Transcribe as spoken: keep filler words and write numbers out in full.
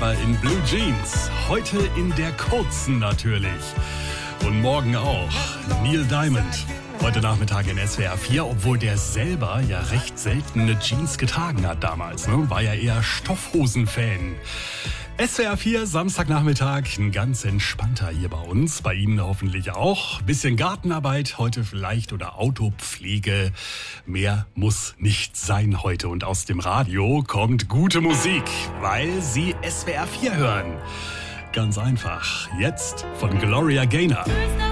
Rapper in Blue Jeans. Heute in der kurzen natürlich. Und morgen auch Neil Diamond. Heute Nachmittag in S W R vier, obwohl der selber ja recht seltene Jeans getragen hat damals. Ne? War ja eher Stoffhosen-Fan. S W R vier, Samstagnachmittag, ein ganz entspannter hier bei uns, bei Ihnen hoffentlich auch. Bisschen Gartenarbeit heute vielleicht oder Autopflege. Mehr muss nicht sein heute. Und aus dem Radio kommt gute Musik, weil Sie S W R vier hören. Ganz einfach. Jetzt von Gloria Gaynor.